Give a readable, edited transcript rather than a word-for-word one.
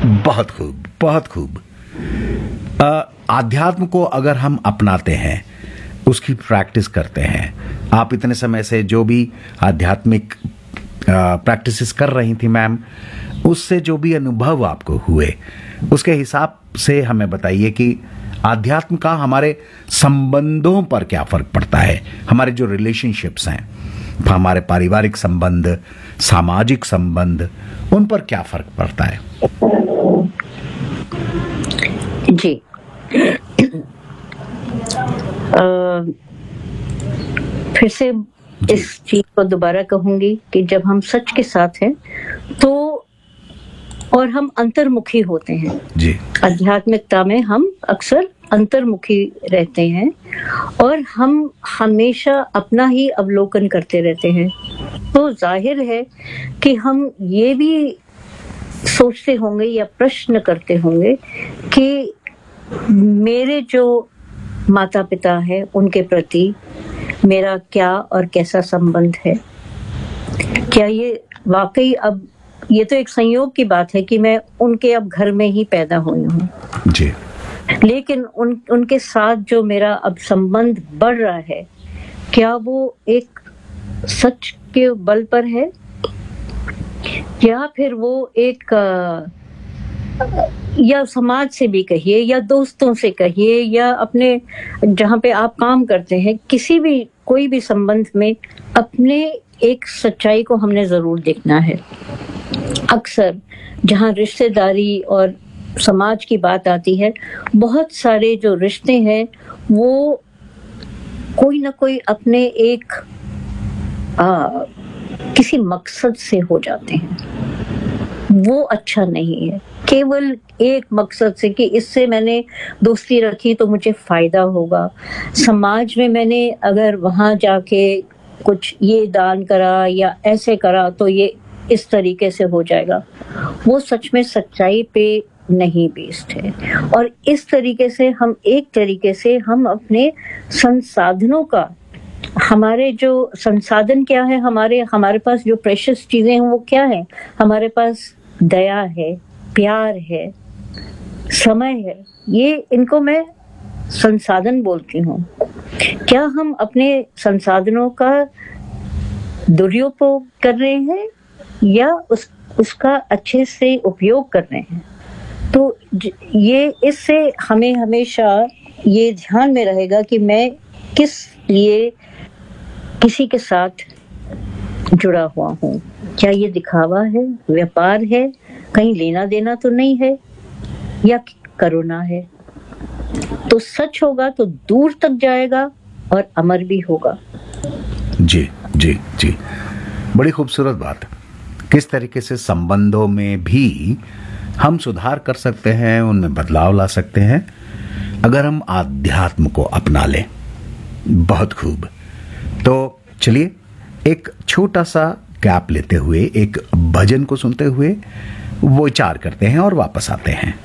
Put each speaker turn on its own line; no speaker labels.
बहुत खूब, बहुत खूब। आध्यात्म को अगर हम अपनाते हैं, उसकी प्रैक्टिस करते हैं, आप इतने समय से जो भी आध्यात्मिक प्रैक्टिसेस कर रही थी मैम, उससे जो भी अनुभव आपको हुए, उसके हिसाब से हमें बताइए कि आध्यात्म का हमारे संबंधों पर क्या फर्क पड़ता है। हमारे जो रिलेशनशिप्स हैं, हमारे पारिवारिक संबंध, सामाजिक संबंध, उन पर क्या फर्क पड़ता है?
जी, फिर से इस चीज को दोबारा कहूंगी कि जब हम सच के साथ हैं तो, और हम अंतर्मुखी होते हैं
जी,
आध्यात्मिकता में हम अक्सर अंतर्मुखी रहते हैं और हम हमेशा अपना ही अवलोकन करते रहते हैं, तो जाहिर है कि हम ये भी सोचते होंगे या प्रश्न करते होंगे कि मेरे जो माता पिता है उनके प्रति मेरा क्या और कैसा संबंध है। क्या ये वाकई, अब ये तो एक संयोग की बात है कि मैं उनके अब घर में ही पैदा हुई हूँ
जी,
लेकिन उनके साथ जो मेरा अब संबंध बढ़ रहा है, क्या वो एक सच के बल पर है या फिर वो एक या समाज से भी कहिए या दोस्तों से कहिए या अपने जहाँ पे आप काम करते हैं, किसी भी कोई भी संबंध में अपने एक सच्चाई को हमने जरूर देखना है। अक्सर जहाँ रिश्तेदारी और समाज की बात आती है, बहुत सारे जो रिश्ते हैं वो कोई ना कोई अपने एक किसी मकसद से हो जाते हैं। वो अच्छा नहीं है, केवल एक मकसद से कि इससे मैंने दोस्ती रखी तो मुझे फायदा होगा, समाज में मैंने अगर वहां जाके कुछ ये दान करा या ऐसे करा तो ये इस तरीके से हो जाएगा। वो सच में सच्चाई पे नहीं बेस्ड है। और इस तरीके से हम एक तरीके से हम अपने संसाधनों का, हमारे जो संसाधन क्या है, हमारे पास जो प्रेशियस चीजें हैं वो क्या है, हमारे पास दया है, प्यार है, समय है, ये इनको मैं संसाधन बोलती हूँ। क्या हम अपने संसाधनों का दुरुपयोग कर रहे हैं या उसका अच्छे से उपयोग कर रहे हैं? तो ये इससे हमें हमेशा ये ध्यान में रहेगा कि मैं किस लिए किसी के साथ जुड़ा हुआ हूँ। क्या ये दिखावा है, व्यापार है, कहीं लेना देना तो नहीं है, या करुणा है? तो सच होगा तो दूर तक जाएगा और अमर भी होगा।
जी जी जी, बड़ी खूबसूरत बात। किस तरीके से संबंधों में भी हम सुधार कर सकते हैं, उनमें बदलाव ला सकते हैं अगर हम आध्यात्म को अपना लें। बहुत खूब। तो चलिए एक छोटा सा गैप लेते हुए, एक भजन को सुनते हुए वो विचार करते हैं और वापस आते हैं।